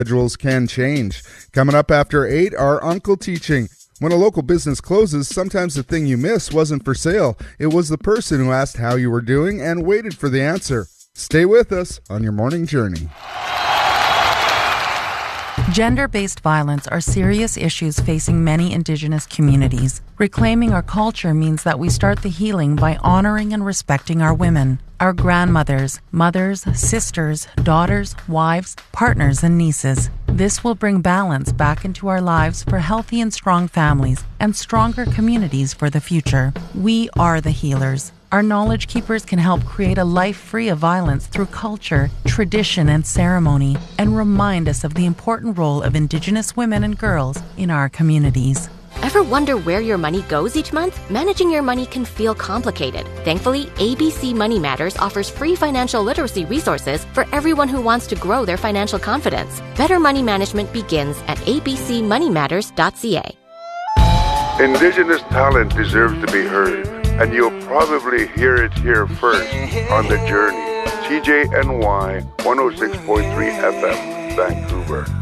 Schedules can change. Coming up after 8, our Uncle Teaching. When a local business closes, sometimes the thing you miss wasn't for sale. It was the person who asked how you were doing and waited for the answer. Stay with us on your morning journey. Gender-based violence are serious issues facing many Indigenous communities. Reclaiming our culture means that we start the healing by honoring and respecting our women, our grandmothers, mothers, sisters, daughters, wives, partners, and nieces. This will bring balance back into our lives for healthy and strong families and stronger communities for the future. We are the healers. Our knowledge keepers can help create a life free of violence through culture, tradition, and ceremony, and remind us of the important role of Indigenous women and girls in our communities. Ever wonder where your money goes each month? Managing your money can feel complicated. Thankfully, ABC Money Matters offers free financial literacy resources for everyone who wants to grow their financial confidence. Better money management begins at abcmoneymatters.ca. Indigenous talent deserves to be heard, and you'll probably hear it here first on The Journey. CJNY 106.3 FM, Vancouver.